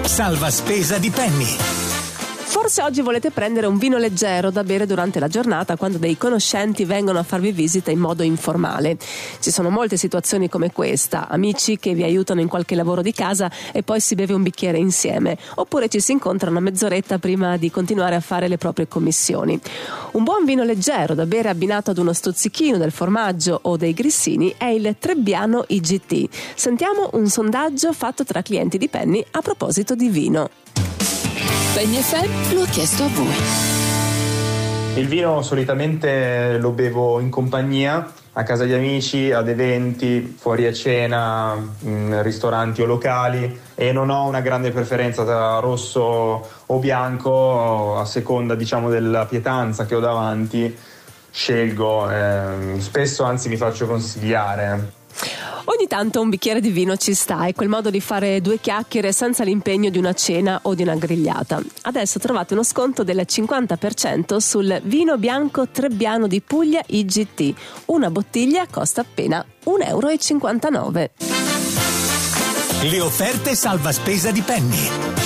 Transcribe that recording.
Salva spesa di Penny. Forse oggi volete prendere un vino leggero da bere durante la giornata quando dei conoscenti vengono a farvi visita in modo informale. Ci sono molte situazioni come questa, amici che vi aiutano in qualche lavoro di casa e poi si beve un bicchiere insieme, oppure ci si incontrano mezz'oretta prima di continuare a fare le proprie commissioni. Un buon vino leggero da bere abbinato ad uno stuzzichino del formaggio o dei grissini è il Trebbiano IGT. Sentiamo un sondaggio fatto tra clienti di Penny a proposito di vino. Penny FM lo ha chiesto a voi. Il vino solitamente lo bevo in compagnia, a casa di amici, ad eventi, fuori a cena, in ristoranti o locali, e non ho una grande preferenza tra rosso o bianco, a seconda della pietanza che ho davanti. Scelgo, spesso anzi mi faccio consigliare. Ogni tanto un bicchiere di vino ci sta, è quel modo di fare due chiacchiere senza l'impegno di una cena o di una grigliata. Adesso trovate uno sconto del 50% sul vino bianco Trebbiano di Puglia IGT. Una bottiglia costa appena €1,59. Le offerte salva spesa di Penny.